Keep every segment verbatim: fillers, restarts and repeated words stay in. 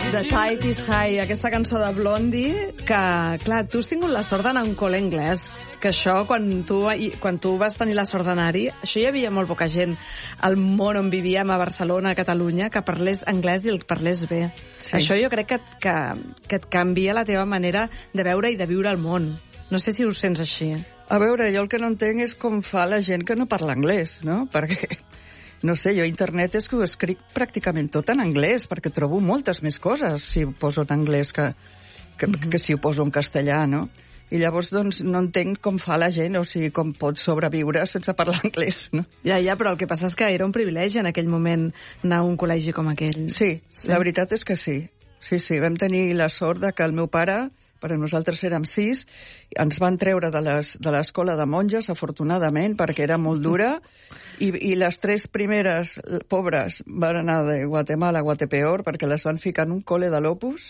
The Tide is High, aquesta cançó de Blondie, que, clar, tu has tingut la sort d'anar a un col·le anglès, que això, quan tu, quan tu vas tenir la sort d'anar-hi, això hi havia molt poca gent al món on vivíem, a Barcelona, a Catalunya, que parlés anglès i el parlés bé. Sí. Això jo crec que, que, que et canvia la teva manera de veure i de viure el món. No sé si ho sents així. A veure, jo el que no entenc és com fa la gent que no parla anglès, no? Perquè... No sé, jo a internet és que ho escric pràcticament tot en anglès, perquè trobo moltes més coses si ho poso en anglès que, que, mm-hmm. que si ho poso en castellà, no? I llavors, doncs, no entenc com fa la gent, o sigui, com pot sobreviure sense parlar anglès, no? Ja, ja, però el que passa és que era un privilegi en aquell moment anar a un col·legi com aquell. Sí, sí, la veritat és que sí. Sí, sí, vam tenir la sort de que el meu pare... però nosaltres érem sis, ens van treure de l'escola de monges, afortunadament, perquè era molt dura, i, i les tres primeres pobres van anar de Guatemala a Guatepeor, perquè les van ficar en un col·le de l'Opus,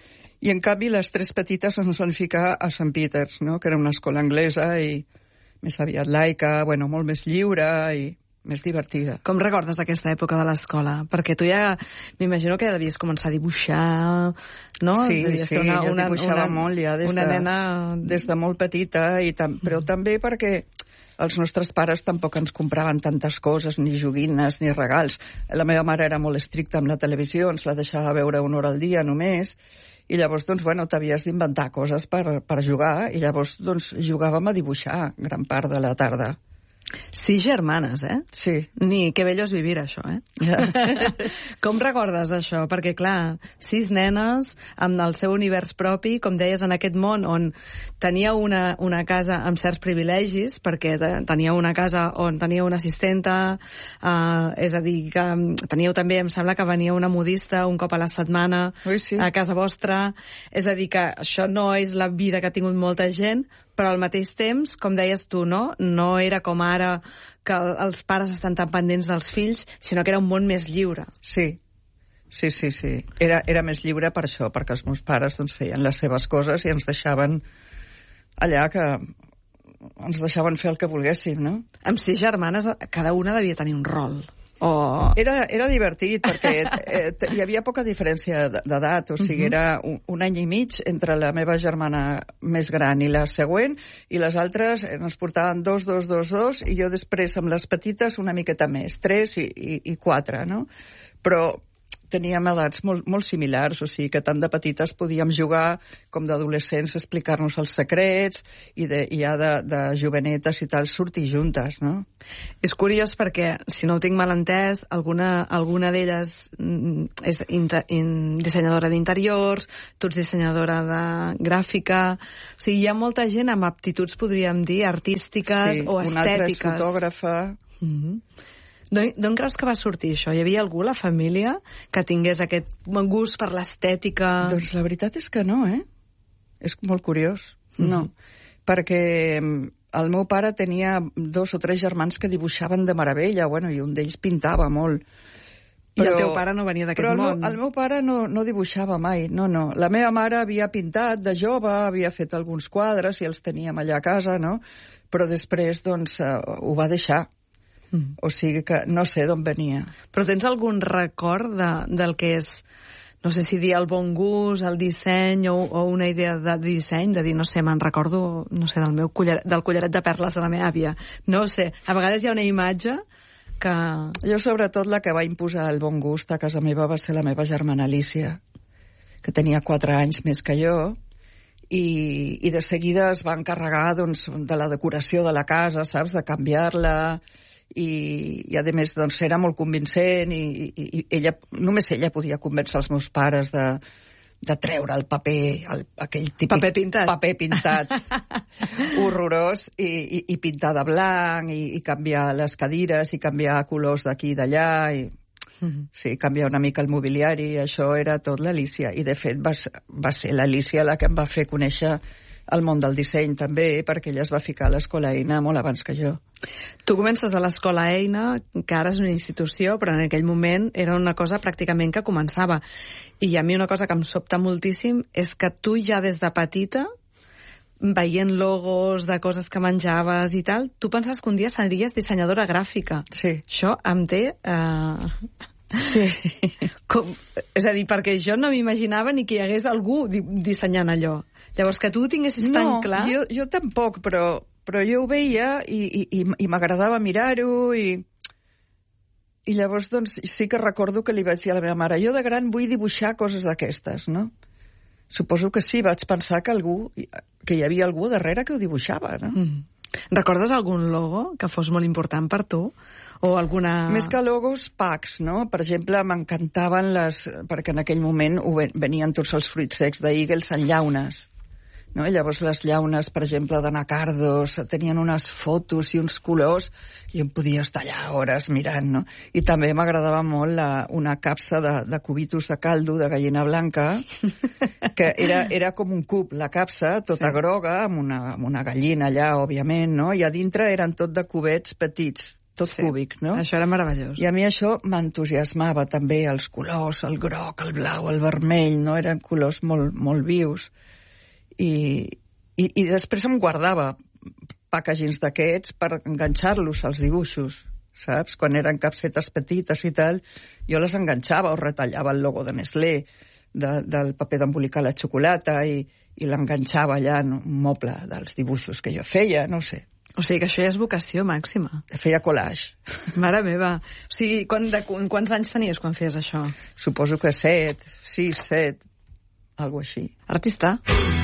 i en canvi les tres petites ens van ficar a Sant Peters, no? Que era una escola anglesa i més aviat laica, bueno, molt més lliure i més divertida. Com recordes aquesta època de l'escola? Perquè tu ja, m'imagino que ja devies començar a dibuixar, no? Sí, Devies sí, una, jo una, dibuixava una, molt ja des, una de, nena... des de molt petita, i tam però mm. també perquè els nostres pares tampoc ens compraven tantes coses, ni joguines, ni regals. La meva mare era molt estricta amb la televisió, ens la deixava veure una hora al dia només, i llavors, doncs, bueno, t'havies d'inventar coses per, per jugar, i llavors, doncs, jugàvem a dibuixar gran part de la tarda. Sis germanes, eh? Sí. Ni que bellos vivir, això, eh? Ja. Com recordes això? Perquè, clar, sis nenes amb el seu univers propi, com deies, en aquest món on tenia una, una casa amb certs privilegis, perquè tenia una casa on tenia una assistenta, eh, és a dir, que teníeu també, em sembla que venia una modista un cop a la setmana Ui, sí. a casa vostra. És a dir, que això no és la vida que ha tingut molta gent, però al mateix temps, com deies tu, no? No era com ara que els pares estan tan pendents dels fills, sinó que era un món més lliure. Sí, sí, sí, sí. Era, era més lliure per això, perquè els meus pares doncs, feien les seves coses i ens deixaven allà que ens deixaven fer el que volguéssim, no? Amb sis germanes, cada una devia tenir un rol. O... Era, era divertit, perquè eh, hi havia poca diferència d'edat, o sigui, uh-huh. era un, un any i mig entre la meva germana més gran i la següent, i les altres ens portaven dos, dos, dos, dos, i jo després amb les petites una miqueta més, tres i, i, i quatre, no? Però teníem edats molt, molt similars, o sigui que tant de petites podíem jugar com d'adolescents, explicar-nos els secrets, i, de, i ja de, de jovenetes i tal, sortir juntes, no? És curiós perquè, si no ho tinc mal entès, alguna, alguna d'elles és inter, in, dissenyadora d'interiors, tu ets dissenyadora de gràfica... O sigui, hi ha molta gent amb aptituds, podríem dir, artístiques sí, o estètiques. Sí, una altra és fotògrafa... Mm-hmm. D'on creus que va sortir això? Hi havia algú a la família que tingués aquest gust per l'estètica? Doncs la veritat és que no, eh? És molt curiós. Mm-hmm. No, perquè el meu pare tenia dos o tres germans que dibuixaven de meravella, bueno, i un d'ells pintava molt. Però, I el teu pare no venia d'aquest món? Però el, el meu pare no, no dibuixava mai, no, no. La meva mare havia pintat de jove, havia fet alguns quadres i els teníem allà a casa, no? Però després, doncs, ho va deixar. Mm. O sigui que no sé d'on venia. Però tens algun record de, del que és, no sé si dir el bon gust, el disseny o, o una idea de disseny, de dir, no sé, me'n recordo, no sé, del meu collaret, del collaret de perles de la meva àvia. No sé, a vegades hi ha una imatge que... Jo, sobretot, la que va imposar el bon gust a casa meva va ser la meva germana Alicia, que tenia quatre anys més que jo, i, i de seguida es va encarregar, doncs, de la decoració de la casa, saps?, de canviar-la... I, i a més, doncs, era molt convincent i, i, i ella, només ella podia convèncer els meus pares de, de treure el paper, el, aquell típic paper pintat, paper pintat horrorós i, i, i pintar de blanc i, i canviar les cadires i canviar colors d'aquí i d'allà i mm-hmm. sí, canviar una mica el mobiliari, això era tot l'Alicia, i de fet va, va ser l'Alicia la que em va fer conèixer el món del disseny també, perquè ella es va ficar a l'Escola Eina molt abans que jo. Tu comences a l'Escola Eina, que ara és una institució, però en aquell moment era una cosa pràcticament que començava. I a mi una cosa que em sobta moltíssim és que tu ja des de petita, veient logos de coses que menjaves i tal, tu pensaves que un dia series dissenyadora gràfica. Sí. Això em té... Eh... Sí. Com, és a dir, perquè jo no m'imaginava ni que hi hagués algú di dissenyant allò. Llavors, que tu ho tinguessis no, tan clar... No, jo, jo tampoc, però, però jo ho veia i, i, i, i m'agradava mirar-ho i... I llavors, doncs, sí que recordo que li vaig dir a la meva mare, jo de gran vull dibuixar coses d'aquestes, no? Suposo que sí, vaig pensar que algú, que hi havia algú darrere que ho dibuixava, no? Mm. Recordes algun logo que fos molt important per tu? O alguna... Més que logos, packs, no? Per exemple, m'encantaven les... Perquè en aquell moment venien tots els fruits secs d'Eagles en llaunes. No? I llavors les llaunes, per exemple, d'anacardos, tenien unes fotos i uns colors i em podia estar allà hores mirant, no? I també m'agradava molt la, una capsa de, de cubitos de caldo de gallina blanca, que era, era com un cub, la capsa, tota sí. groga, amb una, amb una gallina allà, òbviament, no? I a dintre eren tot de cubets petits, tot sí. cúbic, no? Això era meravellós. I a mi això m'entusiasmava també, els colors, el groc, el blau, el vermell, no? Eren colors molt, molt vius. I, i, i després em guardava packagings d'aquests per enganxar-los als dibuixos, saps? Quan eren capsetes petites i tal, jo les enganxava o retallava el logo de Nestlé, de, del paper d'embolicar la xocolata i, i l'enganxava allà en un moble dels dibuixos que jo feia, no sé. O sigui que això ja és vocació màxima. Feia collage. Mare meva. O sigui, quan, de, quants anys tenies quan feies això? Suposo que set, sis, set, algo així. Artista.